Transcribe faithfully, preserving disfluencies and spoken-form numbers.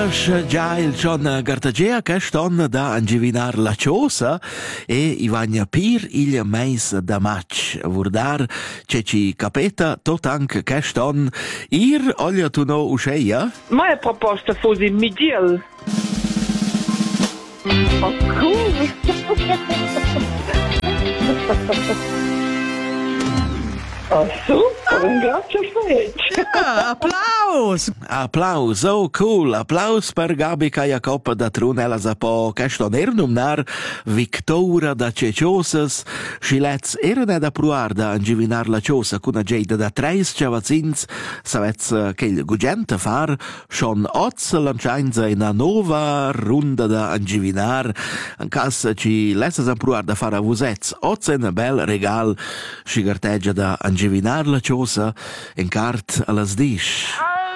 Conosce già il John Gartagea che ston da angivinar la ciosa e i vagna pir il meis da match vurdar che ci capeta tot anche che ston ir olja tu no usceia? Moja proposta fosse midiel. Oh, cool! Oh, super, grazie fetch. Ah, applaus! Applaus, oh cool, applaus per Gabi Jacob da Trunella Zapo, che ston er numnar Victoria da Ceciosas, scilets eren da pruar da angivinar la ciosa cuna geida da treis ciavazins, savets che il gugente far, schon oz lanciainza in a nova runda da angivinar, in cas ci lessas a pruar da far a vusets, oz en bel regal, scigarteggia da angivinar la ciosa, in cart a las dish.